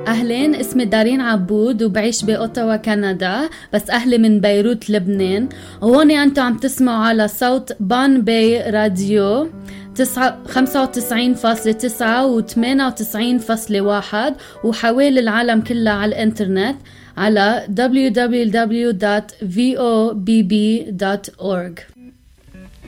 أهلين، اسمي دارين عبود وبعيش بأوتاوا كندا، بس أهلي من بيروت لبنان. وهوني أنتوا عم تسمعوا على صوت بان بي راديو 95.9 و 98.1 وحوالي العالم كلها على الانترنت على www.vobb.org.